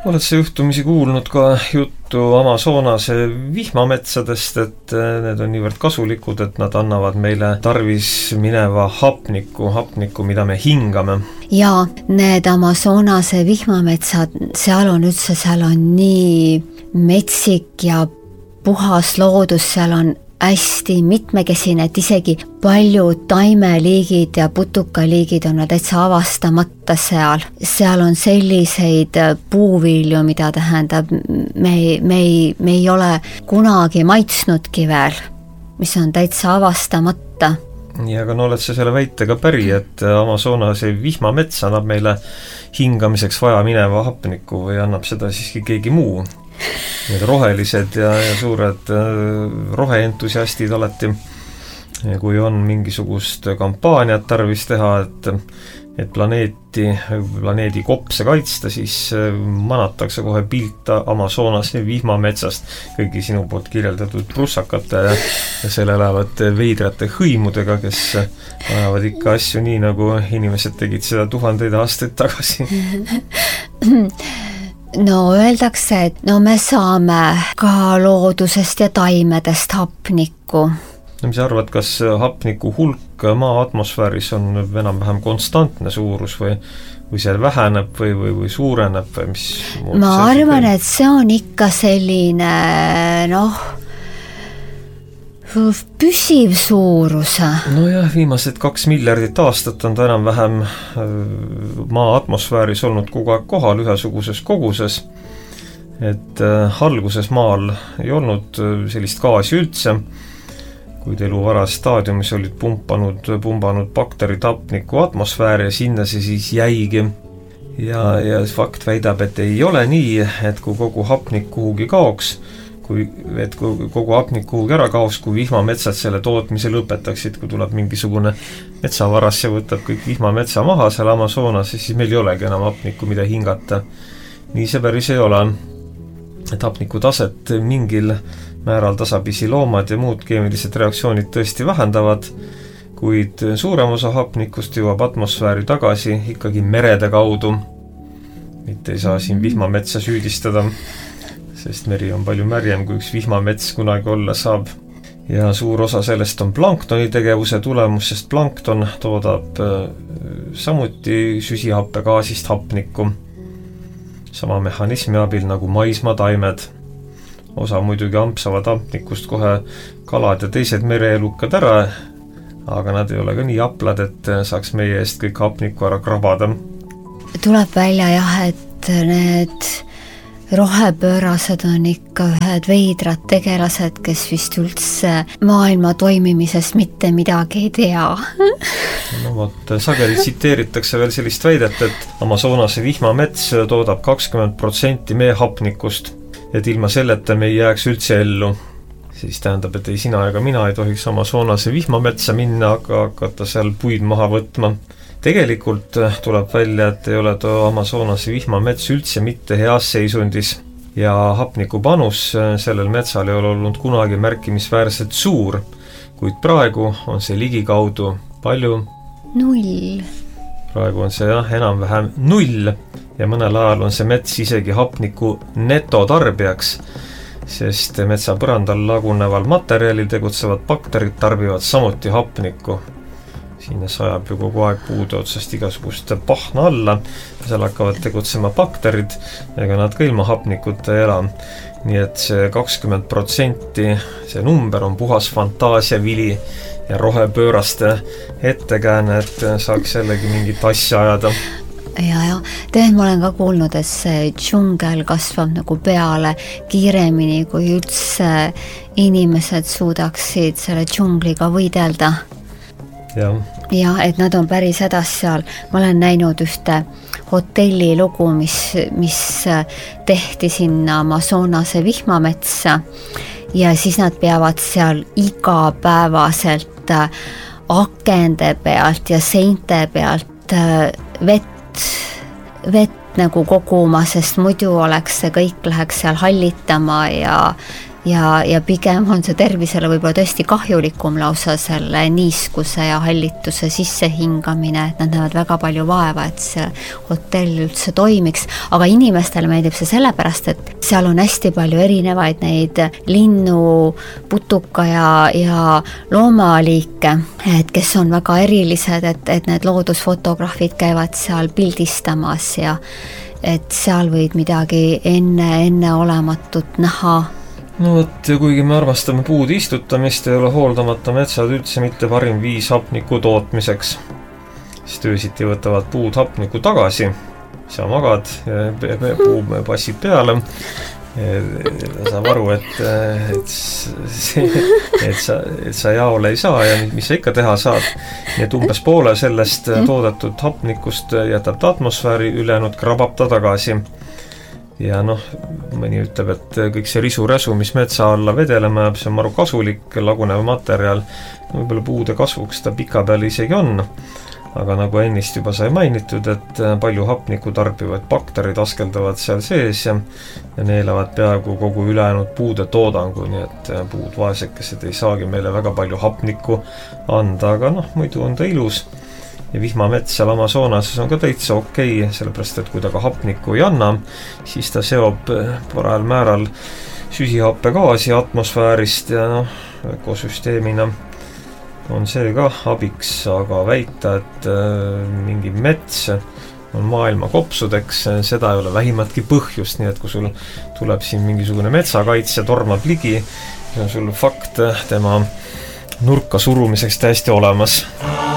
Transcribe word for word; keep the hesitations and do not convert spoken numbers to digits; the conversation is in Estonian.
Oled sa juhtumisi kuulnud ka juttu Amazonase vihmametsadest, et need on niivõrd kasulikud, et nad annavad meile tarvis mineva hapniku, hapniku, mida me hingame? Jaa, need Amazonase vihmametsad, seal on üldse, seal on nii metsik ja puhas loodus, seal on hästi mitmekesine, et isegi paljud taimeliigid ja putukaliigid on täitsa avastamata seal. Seal on selliseid puuvilju, mida tähendab, me, me, ei, me ei ole kunagi maitsnudki veel, mis on täitsa avastamata. Ja aga no oled sa selle väitega päri, et Amazonase vihmamets annab meile hingamiseks vaja mineva hapniku või annab seda siiski keegi muu? Need rohelised ja, ja suured roheentusiastid alati, kui on mingisugust kampaaniat tarvis teha, et, et planeeti, planeedi kopse kaitsta, siis manatakse kohe pilt Amazonase vihmametsast kõigi sinu poolt kirjeldatud prussakate ja, ja selle lähevad veidrate hõimudega, kes ajavad ikka asju nii, nagu inimesed tegid seda tuhandeid aastaid tagasi. No öeldakse, et no me saame ka loodusest ja taimedest hapnikku. No mis arvad, kas hapniku hulk maa atmosfääris on enam-vähem konstantne suurus või, või see väheneb või, või, või suureneb? Või mis ma arvan, et see on ikka selline noh, püsiv suuruse. No jah, viimased kaks miljardit aastat on ta enam-vähem maa atmosfääris olnud kogu aeg kohal ühesuguses koguses, et äh, alguses maal ei olnud sellist gaasi üldse, kuid elu varas staadiumis olid pumpanud, pumbanud bakterid hapniku atmosfääri ja sinna see siis jäigi. Ja, ja fakt väidab, et ei ole nii, et kui kogu hapnik kuhugi kaoks, kui, et kui kogu hapnik kuhugi ära kaoks, kui vihmametsad selle tootmise lõpetaksid, kui tuleb mingisugune metsavaras ja võtab kõik vihmametsa maha seal Amazonas, siis meil ei olegi enam hapnikku, mida hingata. Nii see päris ei ole, et hapniku taset mingil määral tasapisi loomad ja muud keemilised reaktsioonid tõesti vähendavad, kuid suurem osa hapnikust jõuab atmosfääri tagasi ikkagi merede kaudu. Mitte ei saa siin vihmametsa süüdistada, sest meri on palju märjem, kui üks vihmamets kunagi olla saab. Ja suur osa sellest on planktoni tegevuse tulemus, sest plankton toodab samuti süsihappegaasist hapnikku. Sama mehhanismi abil nagu maismaataimed. Osa muidugi ampsavad hapnikust kohe kalad ja teised mereelukad ära, aga nad ei ole ka nii haplad, et saaks meie eest kõik hapnikku ära krabada. Tuleb välja jah, et need rohepöörased on ikka ühed veidrad tegelased, kes vist üldse maailma toimimisest mitte midagi ei tea. No vot, sageli tsiteeritakse veel sellist väidet, et Amazonase vihmamets toodab kakskümmend protsenti meie hapnikust, et ilma selleta me ei jääks üldse ellu. Siis tähendab, et ei sina ega mina ei tohiks Amazonase vihmametsa minna, aga hakata seal puid maha võtma. Tegelikult tuleb välja, et ei ole too Amazonase vihmamets üldse mitte heas seisundis ja hapniku panus sellel metsal ei ole olnud kunagi märkimisväärselt suur, kuid praegu on see ligikaudu palju? Null. Praegu on see jah, enam-vähem null ja mõnel ajal on see mets isegi hapniku netotarbijaks, sest metsa põrandal laguneval materjalil tegutsevad bakterid tarbivad samuti hapnikku. Sinna sajab ju kogu aeg puude otsast igasugust pahna alla ja seal hakkavad tegutsema bakterid, ega nad ka ilma hapnikuta ei ela. Nii et see kakskümmend protsenti, see number on puhas fantaasiavili ja rohepööraste ettekääne, et saaks jällegi mingit asja ajada. Ja, ja, tegelikult ma olen ka kuulnud, et see džungel kasvab nagu peale kiiremini, kui üldse inimesed suudaksid selle džungliga võidelda. Ja. ja, et nad on päris hädas seal. Ma olen näinud ühte hotelli lugu, mis, mis tehti sinna Amazonase vihmametsa ja siis nad peavad seal igapäevaselt akende pealt ja seinte pealt vett, vett nagu koguma, sest muidu oleks see kõik läheks seal hallitama ja ja, ja pigem on see tervisele võib-olla tõesti kahjulikum lausa selle niiskuse ja hallituse sissehingamine, et nad näevad väga palju vaeva, et see hotell üldse toimiks, aga inimestele meeldib see sellepärast, et seal on hästi palju erinevaid neid linnu, putuka ja, ja loomaliike, et kes on väga erilised, et, et need loodusfotograafid käivad seal pildistamas ja et seal võid midagi enne, enne olematut näha. No võt, kuigi me armastame puud istutamist, ei ole hooldamata metsad üldse mitte parim viis hapniku tootmiseks. Sest öösiti võtavad puud hapniku tagasi, sa magad, puu passid peale, saab aru, et, et, see, et, sa, et sa jaole ei saa ja mis sa ikka teha saad. Nii et umbes poole sellest toodetud hapnikust jätab ta atmosfääri, ülejäänud krabab ta tagasi. Ja noh, mõni ütleb, et kõik see risu-räsu, mis metsa alla vedelema jääb, see on maru kasulik, lagunev materjal. Võib-olla puude kasvuks ta pika peal isegi on. Aga nagu ennist juba sai mainitud, et palju hapniku tarbivad bakterid askeldavad seal sees ja, ja neelavad peaaegu kogu ülejäänud puude toodangu, nii et puud vaesekesed ei saagi meile väga palju hapniku anda, aga noh, muidu on ta ilus. Ja vihmamets seal Amazonases on ka täitsa okei, sellepärast, et kui ta ka hapniku ei anna, siis ta seob parajal määral süsihappegaasi atmosfäärist ja noh, ökosüsteemina on see ka abiks, aga väita, et mingi mets on maailma kopsudeks, seda ei ole vähimatki põhjust, nii et kui sul tuleb siin mingisugune metsakaitse, tormab ligi, siis on sul fakt tema nurka surumiseks täiesti olemas.